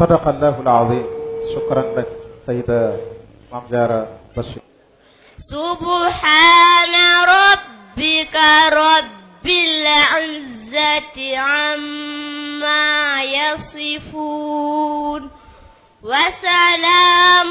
صدق الله العظيم. شكرا لك سيدة مامجارة بشير. سبحان ربك رب العزة عما يصفون وسلام